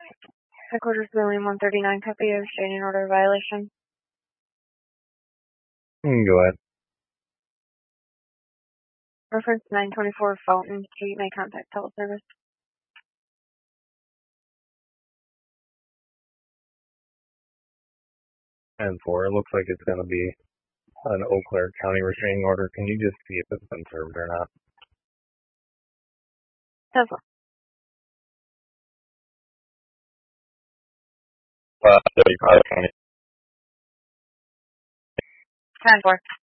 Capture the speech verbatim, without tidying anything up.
Headquarters William one thirty-nine, copy of standing order violation. You can go ahead. Reference nine twenty-four Fulton Street, may contact teleservice. And four, it looks like it's going to be an Eau Claire County restraining order. Can you just see if it's been served or not? Tesla. Uh, County. ten four.